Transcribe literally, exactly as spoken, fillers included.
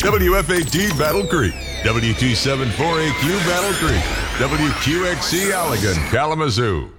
W F A T Battle Creek, W two seven four A Q Battle Creek, W Q X C Allegan, Kalamazoo.